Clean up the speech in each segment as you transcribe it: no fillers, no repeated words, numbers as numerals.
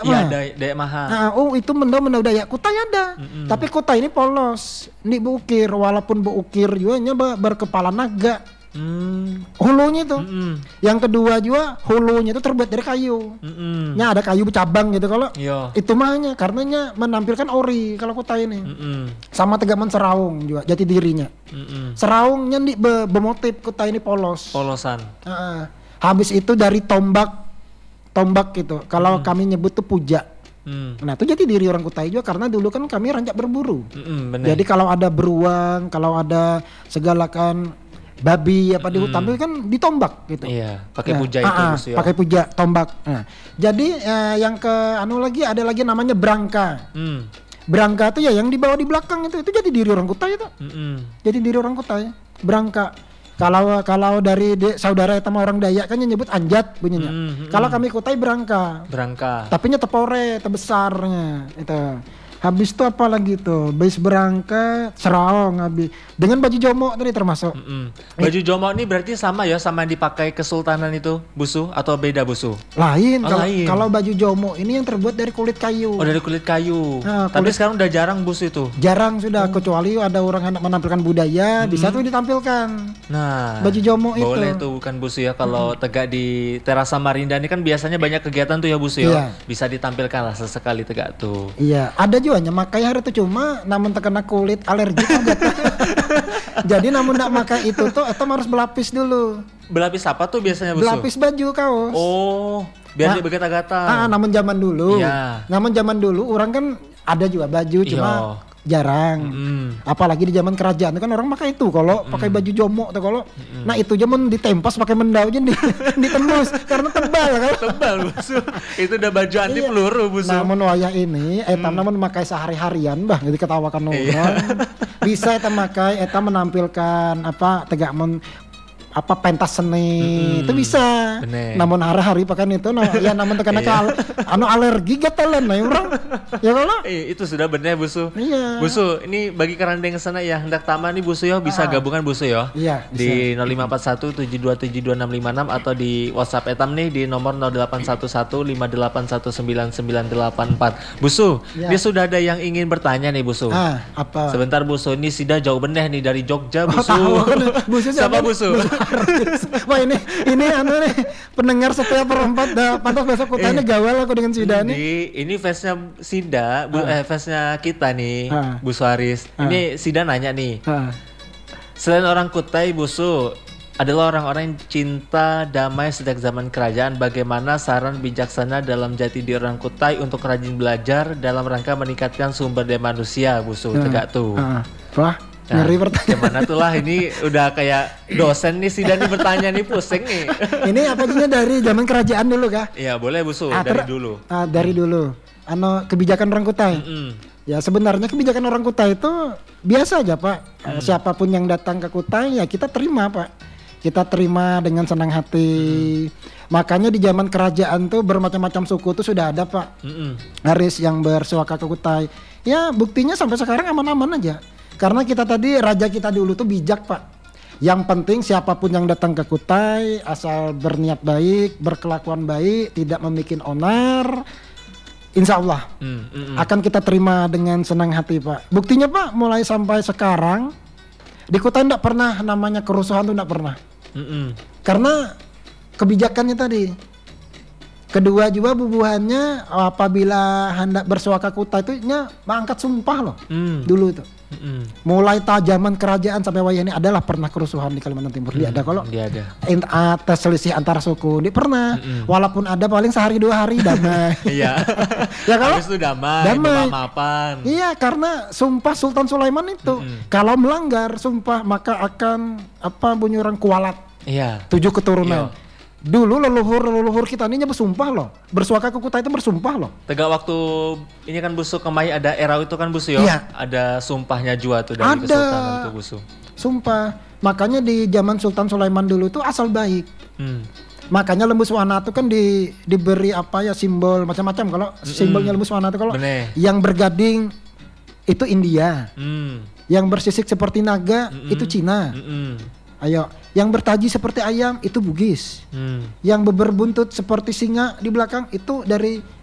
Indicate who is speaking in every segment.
Speaker 1: mah.
Speaker 2: Iya, Dayak Maha.
Speaker 1: Nah, itu menda Dayak Kutai ada. Tapi Kutai ini polos. Ini buukir, walaupun buukir juga nya berkepala naga. Hulunya itu. Yang kedua juga hulunya itu terbuat dari kayu. Nya ada kayu bercabang gitu kalau. Itu mahnya karenanya menampilkan ori kalau Kutai ini. Sama Tegaman Seraung juga jati dirinya. Seraungnya nih bermotif Kutai ini polos.
Speaker 2: Polosan.
Speaker 1: Habis itu dari tombak gitu. Kalau kami nyebut tuh puja. Nah itu jati diri orang Kutai juga karena dulu kan kami rancak berburu. Jadi kalau ada beruang, kalau ada segala kan babi apa di hutan itu kan ditombak gitu.
Speaker 2: Iya, pakai puja itu Bus ya.
Speaker 1: Pakai puja tombak. Nah, jadi yang ke lagi ada lagi namanya Brangka. Brangka itu ya yang dibawa di belakang itu jadi diri orang Kutai itu. Jadi diri orang Kutai, Brangka. Kalau dari saudara sama orang Dayak kan yang nyebut anjat bunyinya. Kalau kami Kutai Brangka. Tapi nya tepore, tebesarnya itu. Habis itu apa lagi tuh? Base Brangka, Seraong habis. Dengan baju jomo tadi termasuk.
Speaker 2: Baju jomo ini berarti sama ya sama yang dipakai kesultanan itu, Busu atau beda Busu?
Speaker 1: Lain. Kalau baju jomo ini yang terbuat dari kulit kayu.
Speaker 2: Oh, dari kulit kayu. Nah, tapi sekarang udah jarang Busu itu.
Speaker 1: Jarang sudah kecuali ada orang hendak menampilkan budaya, bisa tuh ditampilkan. Nah, baju jomo itu.
Speaker 2: Boleh tuh bukan Busu ya kalau tegak di Teras Samarinda ini kan biasanya banyak kegiatan tuh ya Busu ya. Bisa ditampilkan lah sesekali tegak tuh.
Speaker 1: Iya, ada juga makai hari itu cuma namun terkena kulit alergi juga. Jadi namun nak makai itu tuh harus berlapis dulu.
Speaker 2: Berlapis apa tuh biasanya Busu?
Speaker 1: Berlapis baju kaos.
Speaker 2: Oh, biar dia bergata-gata.
Speaker 1: Namun zaman dulu. Namun zaman dulu orang kan ada juga baju cuma jarang. Apalagi di zaman kerajaan itu kan orang pakai itu kalau pakai baju jomo tuh kalau. Nah itu zaman ditempas pakai mendau aja ditembus karena tebal kan.
Speaker 2: Tebal Busu. Itu udah baju anti peluru Busu.
Speaker 1: Namun wayah ini namun memakai sehari-harian bah jadi ketawakan orang. Bisa eta makai eta menampilkan tegak pentas seni itu bisa. Namun hari-hari pakai itu namun terkena alergi gatelan orang. Ya kalau
Speaker 2: itu sudah benar Busu.
Speaker 1: Iya.
Speaker 2: Busu, ini bagi kerandeng sana ya hendak taman nih Busu ya bisa gabungan Busu ya.
Speaker 1: Iya,
Speaker 2: di 0541727656 atau di WhatsApp etam nih di nomor 081158199984. Busu, ini sudah ada yang ingin bertanya nih Busu.
Speaker 1: Apa?
Speaker 2: Sebentar Busu, ini Sida jauh bener nih dari Jogja Busu.
Speaker 1: Busu
Speaker 2: siapa Busu?
Speaker 1: Wah ini nih pendengar setiap perempat pantas besok kutanya gawal aku dengan Sida nih.
Speaker 2: Ini fansnya Sida, fansnya kita nih, Bu Suaris. Ini Sida nanya nih. Selain orang Kutai Busu adalah orang-orang yang cinta damai sejak zaman kerajaan. Bagaimana saran bijaksana dalam jati diri orang Kutai untuk rajin belajar dalam rangka meningkatkan sumber daya manusia Busu? Tegak tuh.
Speaker 1: Wah. Ngeri pertanyaan.
Speaker 2: Gimana tuh lah ini udah kayak dosen nih Sida nih bertanya nih pusing nih.
Speaker 1: Ini apa aja dari zaman kerajaan dulu kah?
Speaker 2: Iya boleh Busu dari dulu.
Speaker 1: Dari dulu. Kebijakan orang Kutai. Ya sebenarnya kebijakan orang Kutai itu biasa aja Pak. Siapapun yang datang ke Kutai ya kita terima Pak. Kita terima dengan senang hati. Makanya di zaman kerajaan tuh bermacam-macam suku tuh sudah ada Pak. Haris yang bersuaka ke Kutai. Ya buktinya sampai sekarang aman-aman aja. Karena kita tadi raja kita dulu tuh bijak Pak. Yang penting siapapun yang datang ke Kutai asal berniat baik, berkelakuan baik, tidak membuat onar, insya Allah akan kita terima dengan senang hati Pak. Buktinya Pak mulai sampai sekarang di Kutai tidak pernah namanya kerusuhan tuh tidak pernah. Karena kebijakannya tadi. Kedua juga bubuhannya apabila hendak bersuaka Kutai itu mengangkat sumpah loh dulu itu. Mulai zaman kerajaan sampai wayah ini adalah pernah kerusuhan di Kalimantan Timur. Dia ada kalau atas selisih antara suku dia pernah. Walaupun ada paling sehari 2 hari damai.
Speaker 2: Iya.
Speaker 1: Ya kalau
Speaker 2: habis itu damai. Maaf-maafan.
Speaker 1: Iya karena sumpah Sultan Sulaiman itu kalau melanggar sumpah maka akan bunyi orang kualat.
Speaker 2: Iya.
Speaker 1: 7 keturunan. Iya. Dulu leluhur kita ini bersumpah loh. Bersuaka ke Kutai itu bersumpah loh.
Speaker 2: Tegak waktu ini kan Busu kemai ada era itu kan Busu ya? Iya. Ada sumpahnya juga tuh dari kesultanan tuh Busu.
Speaker 1: Sumpah. Makanya di zaman Sultan Sulaiman dulu tuh asal baik. Makanya Lembu Swana itu kan diberi simbol macam-macam. Kalau simbolnya Lembu Swana itu kalau yang bergading itu India. Yang bersisik seperti naga itu Cina. Ayo, yang bertaji seperti ayam itu Bugis. Yang berbuntut seperti singa di belakang itu dari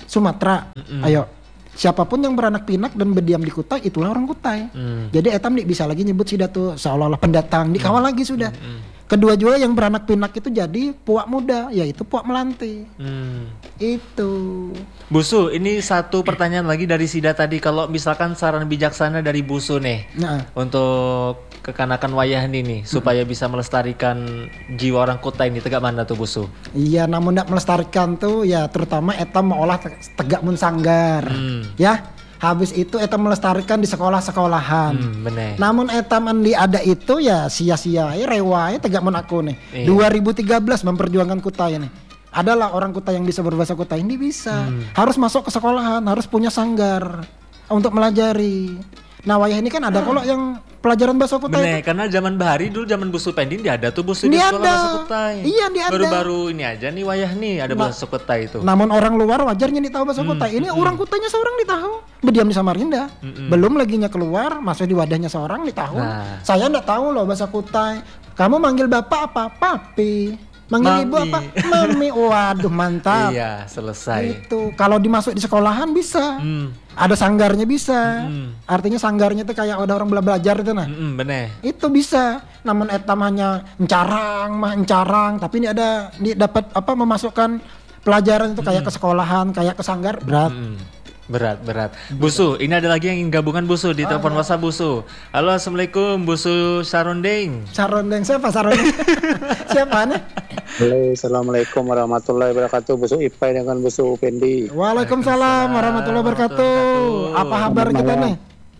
Speaker 1: Sumatera. Ayo, siapapun yang beranak pinak dan berdiam di Kutai itulah orang Kutai. Jadi etam bisa lagi nyebut sida tuh seolah-olah pendatang, dikawal lagi sudah. Kedua juga yang beranak pinak itu jadi puak muda, yaitu puak melanti. Itu.
Speaker 2: Busu, ini satu pertanyaan lagi dari Sida tadi. Kalau misalkan saran bijaksana dari Busu nih, untuk kekanakan wayah ini nih, supaya bisa melestarikan jiwa orang Kutai ini, tegak mana tuh Busu?
Speaker 1: Iya, namun tidak melestarikan tuh ya terutama etam mengolah tegak mun sanggar, ya. Habis itu etam melestarikan di sekolah-sekolahan.
Speaker 2: Bener.
Speaker 1: Namun etam andi ada itu ya sia-sia, rewai tegak mun aku nih. 2013 memperjuangkan Kutai nih. Adalah orang Kutai yang bisa berbahasa Kutai ini bisa. Harus masuk ke sekolahan, harus punya sanggar untuk melajari. Nah, wayah ini kan ada kalau yang pelajaran bahasa Kutai.
Speaker 2: Bener, karena zaman Bahari dulu zaman Busu Pendin dia ada tuh Busu di sekolah bahasa Kutai.
Speaker 1: Iya, dia ada.
Speaker 2: Baru-baru ini aja nih wayah nih ada bahasa Kutai itu.
Speaker 1: Namun orang luar wajarnya nih tahu bahasa Kutai. Ini orang Kutainya seorang nih tahu. Berdiam di Samarinda. Belum laginya keluar, masuk di wadahnya seorang nih tahu. Saya enggak tahu loh bahasa Kutai. Kamu manggil bapak apa? Papi. Manggil ibu apa? Mami. Waduh, mantap.
Speaker 2: Iya, selesai.
Speaker 1: Itu kalau dimasuk di sekolahan bisa. Ada sanggarnya bisa. Artinya sanggarnya itu kayak ada orang belajar itu nah.
Speaker 2: Bener.
Speaker 1: Itu bisa. Namun etam hanya encarang, tapi ini ada dapat memasukkan pelajaran itu kayak ke sekolahan, kayak ke sanggar, berat.
Speaker 2: Berat. Busu, ini ada lagi yang ingin gabungan Busu di telepon WhatsApp Busu. Halo, Assalamualaikum Busu Sarondeng.
Speaker 1: Sarondeng siapa Sarondeng? Siapa nih?
Speaker 3: Halo, Assalamualaikum warahmatullahi wabarakatuh. Busu Ipai dengan Busu Pendi.
Speaker 1: Waalaikumsalam warahmatullahi wabarakatuh. Apa kabar kita nih?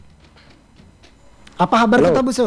Speaker 1: Apa kabar kita Busu?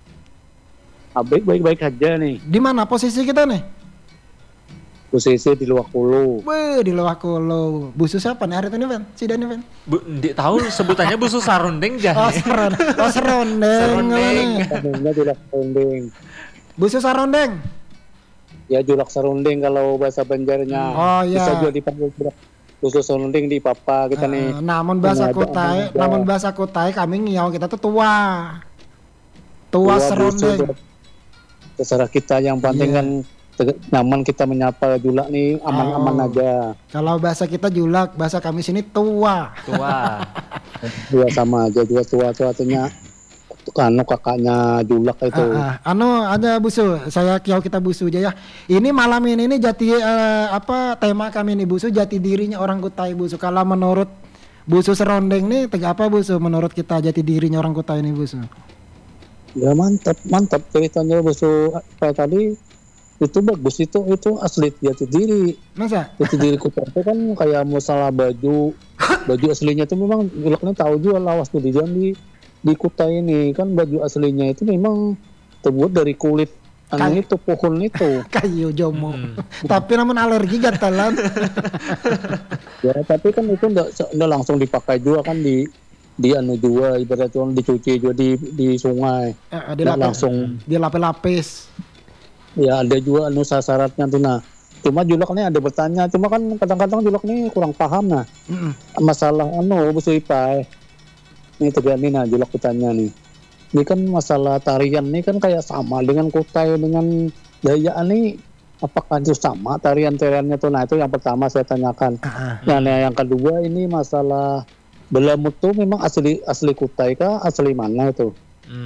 Speaker 3: Baik aja nih.
Speaker 1: Di mana posisi kita nih?
Speaker 3: Posisi di Luwak Hulu.
Speaker 1: Di Luwak Hulu. Busu siapa nih hari ini, Ven? Si Dani, Ven?
Speaker 2: Tahu sebutannya Busu Sarondeng jangan.
Speaker 1: Serondeng.
Speaker 3: Sarondengnya Julak Sarondeng.
Speaker 1: Busu Sarondeng.
Speaker 3: Ya, Julak Sarondeng kalau bahasa Banjarnya.
Speaker 1: Oh iya.
Speaker 3: Bisa juga dipanggil Busu Sarondeng di Papa kita nih.
Speaker 1: Namun bahasa Kutai kami ngiyau kita tuh tua Serondeng.
Speaker 3: Terserah kita, yang penting kan nyaman kita menyapa Julak nih, aman-aman aja.
Speaker 1: Kalau bahasa kita Julak, bahasa kami sini tua.
Speaker 3: Iya, sama aja juga tua artinya kakaknya Julak itu.
Speaker 1: Ada Busu, saya kiau kita Busu aja ya. Ini malam ini tema kami nih Busu, jati dirinya orang Kutai Busu. Kalau menurut Busu Serondeng nih tegak apa Busu menurut kita jati dirinya orang Kutai ini Busu?
Speaker 3: Ya mantap ceritanya Busu kayak tadi. Itu bagus, itu asli jati diri.
Speaker 1: Masa?
Speaker 3: Jati diri Kutai itu kan kayak masalah baju aslinya itu memang Julaknya tahu juga lawas tuh di Kutai ini kan baju aslinya itu memang terbuat dari kulit itu pohon itu.
Speaker 1: Kayu jomo. Tapi namun alergi gatalan.
Speaker 3: Ya tapi kan itu enggak langsung dipakai juga kan di juga ibaratnya dicuci juga di sungai. Langsung
Speaker 1: dilapis-lapis.
Speaker 3: Ya ada juga syaratnya tuh nah. Cuma Julak nih ada bertanya, cuma kan kadang-kadang Julak nih kurang paham nah. Masalah Busu Ipai. Ini terjadi nah Julak bertanya nih. Ini kan masalah tarian nih kan kayak sama dengan Kutai dengan Dayak nih. Apakah itu sama tarian-tariannya tuh? Nah itu yang pertama saya tanyakan. Nah yang kedua ini masalah belamut tuh memang asli Kutai kah? Asli mana itu?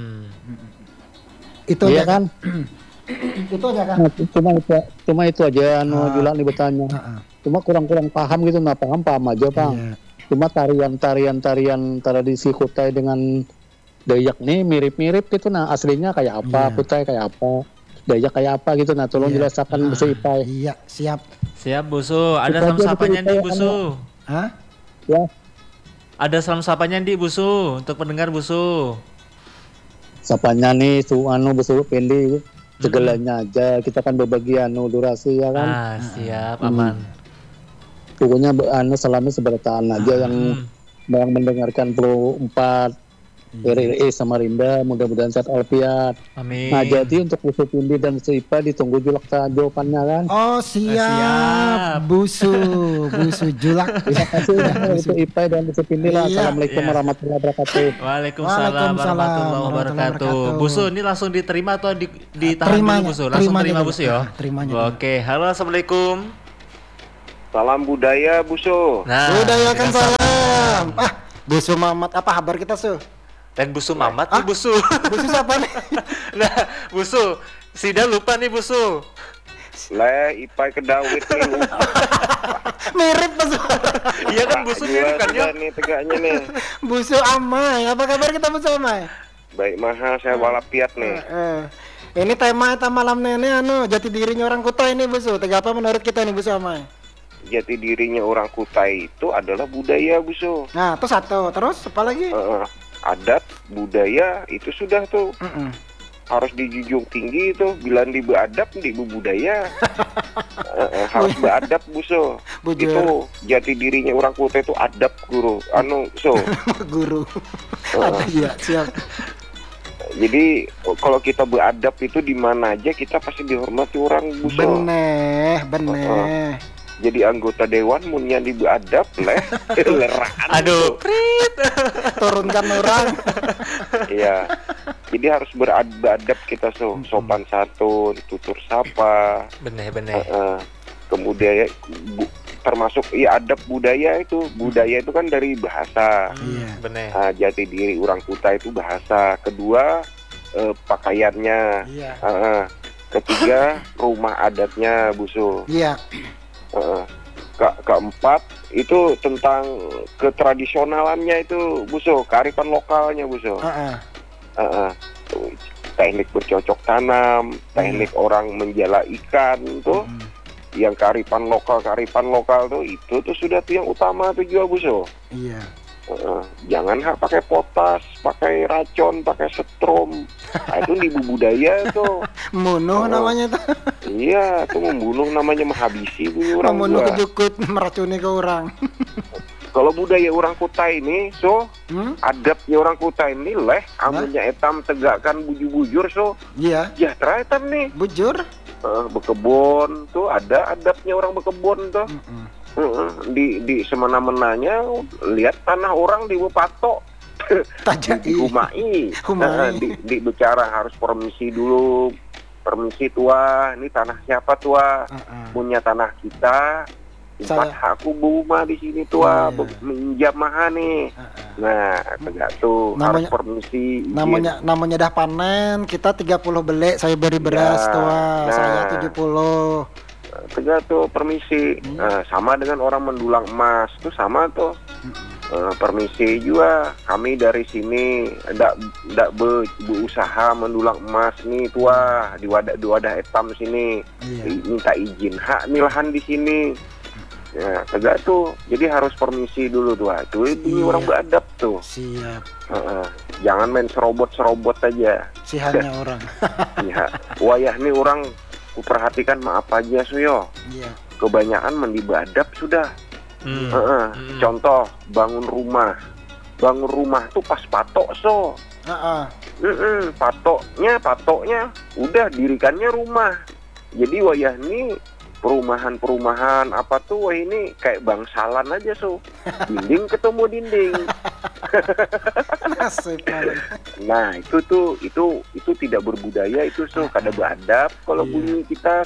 Speaker 1: Itu
Speaker 3: iya kan?
Speaker 1: Itu aja kan?
Speaker 3: Cuma itu aja Julak nih bertanya. Cuma kurang paham gitu, nggak paham aja Bang. Iya. Cuma tarian tradisi Kutai dengan Dayak nih mirip-mirip gitu nah, aslinya kayak apa, Kutai kayak apa, Dayak kayak apa gitu nah, tolong jelaskan Busu Ipai.
Speaker 1: Iya, siap
Speaker 2: Busu. Ada salam sapanya nih Busu.
Speaker 1: Hah?
Speaker 3: Ya.
Speaker 2: Ada salam sapanya nih Busu untuk pendengar Busu.
Speaker 3: Sapanya nih Busu Pendi. Segalanya aja, kita kan berbagi durasi ya kan.
Speaker 2: Siap, aman.
Speaker 3: Pokoknya selama seberataan aja yang mendengarkan Pro 4 RRI Samarinda, mudah-mudahan sehat alfiat.
Speaker 2: Amin.
Speaker 3: Nah jadi untuk Busu Pendi dan Busu Ipai ditunggu Julak jawabannya kan.
Speaker 1: Oh siap. Busu Julak.
Speaker 3: Terima kasih Busu Ipai dan Busu Pendi lah. Assalamualaikum warahmatullahi wabarakatuh.
Speaker 2: Waalaikumsalam warahmatullahi wabarakatuh. Busu ini langsung diterima atau ditahan dulu Busu? Langsung terima Busu ya.
Speaker 1: Terimanya.
Speaker 2: Oke, halo assalamualaikum.
Speaker 4: Salam budaya Busu.
Speaker 2: Nah,
Speaker 1: Budaya kan salam. Busu Mamat, apa kabar kita, Su?
Speaker 2: dan Busu Mamat nih Busu.
Speaker 1: Busu siapa nih?
Speaker 2: Nah, Busu, Sida lupa nih Busu.
Speaker 4: Ipai kedawit nih.
Speaker 1: Mirip Busu.
Speaker 2: Iya kan Busu mirip kan ya?
Speaker 4: Nih tegaknya nih.
Speaker 1: Busu Amai, apa kabar kita Busu Amai?
Speaker 4: Baik mahal saya walapiat nih.
Speaker 1: Ini tema malam ini jati dirinya orang Kutai ini Busu. Tega apa menurut kita nih Busu Amai?
Speaker 4: Jati dirinya orang Kutai itu adalah budaya Busu.
Speaker 1: Nah, itu satu. Terus apa lagi?
Speaker 4: Adat, budaya itu sudah tuh. Harus dijunjung tinggi itu. Bila di beadab, di budaya. Harus beadab Busu.
Speaker 1: Bujur.
Speaker 4: Itu jati dirinya orang Kutai itu adab guru.
Speaker 1: Guru. Iya, siap.
Speaker 4: Jadi kalau kita beradab itu di mana aja kita pasti dihormati orang Busu.
Speaker 1: Bener.
Speaker 4: Jadi anggota dewan munnya di beadab leraan.
Speaker 2: Aduh, prit.
Speaker 1: Turunkan orang.
Speaker 4: Iya. Jadi harus beradab kita sopan santun, tutur sapa.
Speaker 2: Bener.
Speaker 4: Kemudian termasuk adab budaya itu. Budaya itu kan dari bahasa.
Speaker 1: Iya.
Speaker 2: Bener.
Speaker 4: Jati diri orang Kutai itu bahasa. Kedua pakaiannya.
Speaker 1: Iya.
Speaker 4: Ketiga rumah adatnya Busu.
Speaker 1: Iya.
Speaker 4: Keempat itu tentang ketradisionalannya itu Busu, kearifan lokalnya Busu. Teknik bercocok tanam, teknik orang menjala ikan tuh, yang kearifan lokal tuh itu tuh sudah tuh yang utama tuh juga Busu.
Speaker 1: Iya.
Speaker 4: Jangan pakai potas, pakai racun, pakai setrum. Itu di budaya tuh.
Speaker 1: Membunuh namanya tuh.
Speaker 4: Iya, itu membunuh namanya menghabisi orang.
Speaker 1: Membunuh kejukut, meracuni ke orang.
Speaker 4: Kalau budaya orang Kutai ini, adabnya orang Kutai ini amunnya etam tegakkan bujur-bujur
Speaker 1: Iya.
Speaker 4: Sejahtera etam nih.
Speaker 1: Bujur.
Speaker 4: Bekebon tuh ada adabnya orang bekebon tuh. Di semena-menanya lihat tanah orang di Bupato. Humai. Bicara harus permisi dulu. Permisi tua, ini tanah siapa tua? Punya tanah kita. Empat hakku buma di sini tua, minjam mahal nih. Nah, tegak tuh harus permisi.
Speaker 1: Namanya dah panen, kita 30 belek, saya beri beras tua, saya 70.
Speaker 4: Tegak tuh permisi. Sama dengan orang mendulang emas tuh sama tuh. Permisi juga, kami dari sini ndak berusaha mendulang emas nih tua di wadah etam sini. Minta izin hak nih lahan di sini. Ya, tegak tuh. Jadi harus permisi dulu tuh. Itu ini orang beradab tuh.
Speaker 1: Siap.
Speaker 4: Jangan main serobot aja.
Speaker 1: Sihannya orang.
Speaker 4: Iya. Wayah nih orang kuperhatikan maaf aja Suyo.
Speaker 1: Iya.
Speaker 4: Kebanyakan mandi beradab sudah. Contoh bangun rumah tuh pas patok patoknya udah dirikannya rumah. Jadi wayah nih perumahan apa tuh ini kayak bangsalan aja dinding ketemu dinding. Nah itu tidak berbudaya itu kada beradab kalau bunyi kita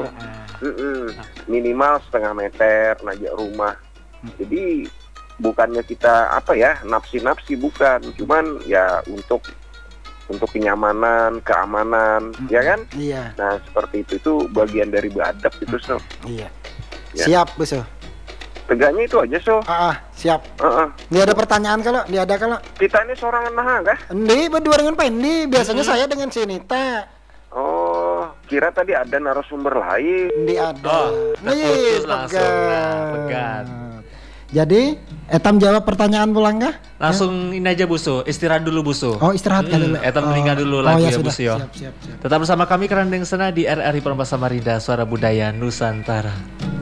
Speaker 4: minimal setengah meter najak rumah. Jadi bukannya kita nafsi bukan, cuman ya untuk kenyamanan, keamanan, ya kan?
Speaker 1: Iya.
Speaker 4: Nah seperti itu bagian dari beradab itu
Speaker 1: Iya.
Speaker 4: Ya.
Speaker 1: Siap Busu.
Speaker 4: Tegaknya itu aja
Speaker 1: siap. Nggak ada pertanyaan kalau
Speaker 4: kita ini sorangan nah kah?
Speaker 1: Ini berdua dengan Pendi. Biasanya saya dengan Sinita.
Speaker 4: Oh, kira tadi ada narasumber lain.
Speaker 1: Ini ada.
Speaker 2: Terputus langsung. Pegat.
Speaker 1: Jadi, etam jawab pertanyaan pulang kah?
Speaker 2: Langsung ini aja Busu, istirahat dulu Busu.
Speaker 1: Oh, istirahat dulu.
Speaker 2: Etam meninggal dulu lagi ya
Speaker 1: sudah.
Speaker 2: Busu ya.
Speaker 1: Siap.
Speaker 2: Tetap bersama kami Kerandeng Sena di RRI Pondok Samarinda, Suara Budaya Nusantara.